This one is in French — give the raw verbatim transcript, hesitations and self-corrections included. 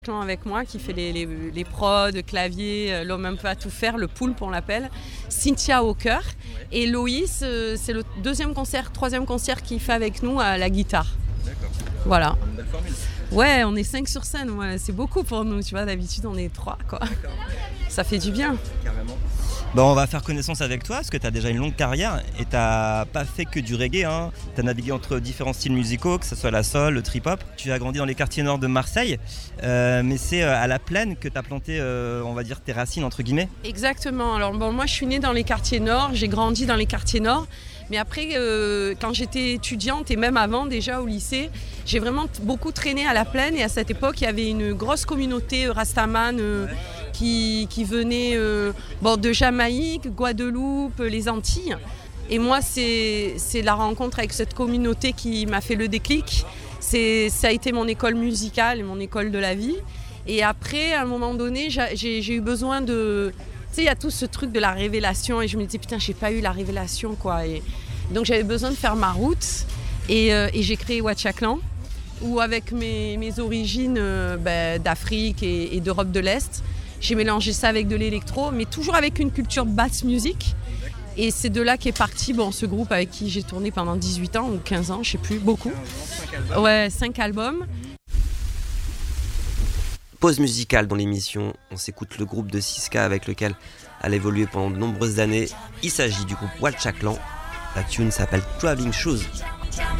Avec moi qui fait les, les, les prods, clavier, l'homme un peu à tout faire, le poulpe on l'appelle, Cynthia au chœur et Loïs c'est le deuxième concert, troisième concert qu'il fait avec nous à la guitare. D'accord. Voilà. Une belle formule. Ouais, on est cinq sur scène, ouais, c'est beaucoup pour nous, tu vois, d'habitude on est trois quoi. D'accord. Ça fait du bien. Carrément. Bon, on va faire connaissance avec toi parce que tu as déjà une longue carrière et tu n'as pas fait que du reggae. Hein. Tu as navigué entre différents styles musicaux, que ce soit la soul, le trip-hop. Tu as grandi dans les quartiers nord de Marseille, euh, mais c'est à la plaine que tu as planté, euh, on va dire, tes racines, entre guillemets. Exactement. Alors bon, moi je suis née dans les quartiers nord, j'ai grandi dans les quartiers nord. Mais après, euh, quand j'étais étudiante et même avant déjà au lycée, j'ai vraiment t- beaucoup traîné à la plaine. Et à cette époque, il y avait une grosse communauté euh, rastaman euh, Ouais. qui, qui venait euh, bon, de Jamaïque, Guadeloupe, les Antilles. Et moi, c'est, c'est la rencontre avec cette communauté qui m'a fait le déclic. C'est, ça a été mon école musicale et mon école de la vie. Et après, à un moment donné, j'ai, j'ai, j'ai eu besoin de... Tu sais, il y a tout ce truc de la révélation et je me disais, putain, j'ai pas eu la révélation, quoi. Et donc, j'avais besoin de faire ma route et, euh, et j'ai créé Ouatchaklan, où avec mes, mes origines euh, ben, d'Afrique et, et d'Europe de l'Est, j'ai mélangé ça avec de l'électro, mais toujours avec une culture bass music. Et c'est de là qu'est parti bon, ce groupe avec qui j'ai tourné pendant dix-huit ans ou quinze ans, je sais plus, beaucoup. cinq albums. Ouais, cinq albums. Pause musicale dans l'émission, on s'écoute le groupe de Siska avec lequel elle a évolué pendant de nombreuses années. Il s'agit du groupe Ouatchaklan. La tune s'appelle Traveling Shoes.